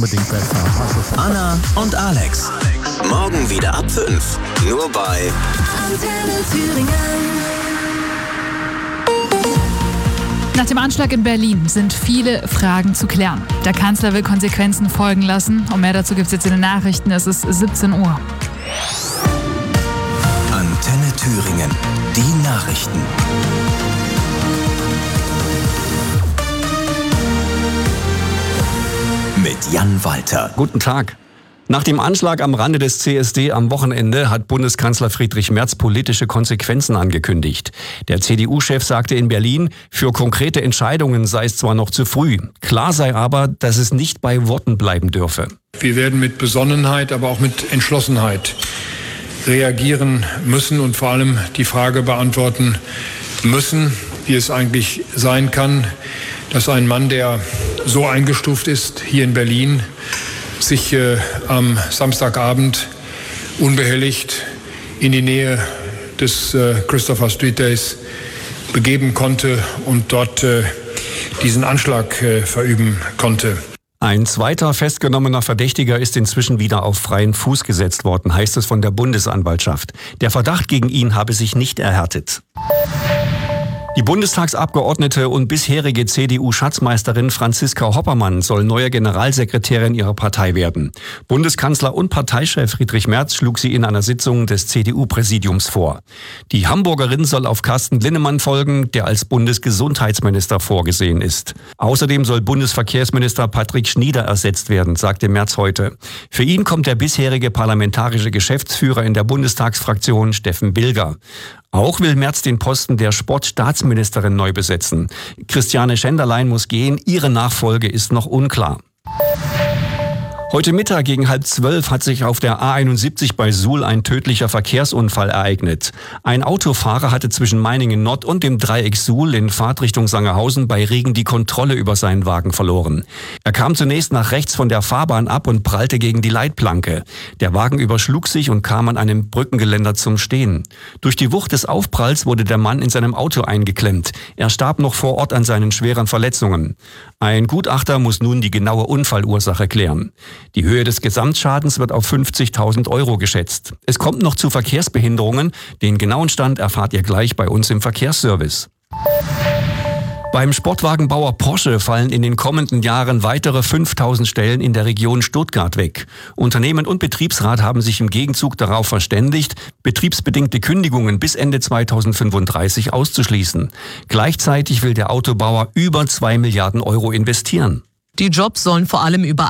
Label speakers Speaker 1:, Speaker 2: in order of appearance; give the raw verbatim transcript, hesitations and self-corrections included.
Speaker 1: Anna und Alex. Morgen wieder ab fünf. Nur bei
Speaker 2: Antenne Thüringen.
Speaker 3: Nach dem Anschlag in Berlin sind viele Fragen zu klären. Der Kanzler will Konsequenzen folgen lassen. Und mehr dazu gibt es jetzt in den Nachrichten. Es ist siebzehn Uhr.
Speaker 1: Antenne Thüringen. Die Nachrichten. Mit Jan Walter.
Speaker 4: Guten Tag. Nach dem Anschlag am Rande des C S D am Wochenende hat Bundeskanzler Friedrich Merz politische Konsequenzen angekündigt. Der C D U-Chef sagte in Berlin, für konkrete Entscheidungen sei es zwar noch zu früh. Klar sei aber, dass es nicht bei Worten bleiben dürfe.
Speaker 5: Wir werden mit Besonnenheit, aber auch mit Entschlossenheit reagieren müssen und vor allem die Frage beantworten müssen, wie es eigentlich sein kann, dass ein Mann, der so eingestuft ist hier in Berlin, sich äh, am Samstagabend unbehelligt in die Nähe des äh, Christopher Street Days begeben konnte und dort äh, diesen Anschlag äh, verüben konnte.
Speaker 4: Ein zweiter festgenommener Verdächtiger ist inzwischen wieder auf freien Fuß gesetzt worden, heißt es von der Bundesanwaltschaft. Der Verdacht gegen ihn habe sich nicht erhärtet. Die Bundestagsabgeordnete und bisherige C D U-Schatzmeisterin Franziska Hoppermann soll neue Generalsekretärin ihrer Partei werden. Bundeskanzler und Parteichef Friedrich Merz schlug sie in einer Sitzung des C D U-Präsidiums vor. Die Hamburgerin soll auf Carsten Linnemann folgen, der als Bundesgesundheitsminister vorgesehen ist. Außerdem soll Bundesverkehrsminister Patrick Schnieder ersetzt werden, sagte Merz heute. Für ihn kommt der bisherige parlamentarische Geschäftsführer in der Bundestagsfraktion Steffen Bilger. Auch will Merz den Posten der Sportstaatsministerin neu besetzen. Christiane Schenderlein muss gehen, ihre Nachfolge ist noch unklar. Heute Mittag gegen halb zwölf hat sich auf der A einundsiebzig bei Suhl ein tödlicher Verkehrsunfall ereignet. Ein Autofahrer hatte zwischen Meiningen Nord und dem Dreieck Suhl in Fahrtrichtung Sangerhausen bei Regen die Kontrolle über seinen Wagen verloren. Er kam zunächst nach rechts von der Fahrbahn ab und prallte gegen die Leitplanke. Der Wagen überschlug sich und kam an einem Brückengeländer zum Stehen. Durch die Wucht des Aufpralls wurde der Mann in seinem Auto eingeklemmt. Er starb noch vor Ort an seinen schweren Verletzungen. Ein Gutachter muss nun die genaue Unfallursache klären. Die Höhe des Gesamtschadens wird auf fünfzigtausend Euro geschätzt. Es kommt noch zu Verkehrsbehinderungen. Den genauen Stand erfahrt ihr gleich bei uns im Verkehrsservice. Beim Sportwagenbauer Porsche fallen in den kommenden Jahren weitere fünftausend Stellen in der Region Stuttgart weg. Unternehmen und Betriebsrat haben sich im Gegenzug darauf verständigt, betriebsbedingte Kündigungen bis Ende zweitausendfünfunddreißig auszuschließen. Gleichzeitig will der Autobauer über zwei Milliarden Euro investieren.
Speaker 6: Die Jobs sollen vor allem über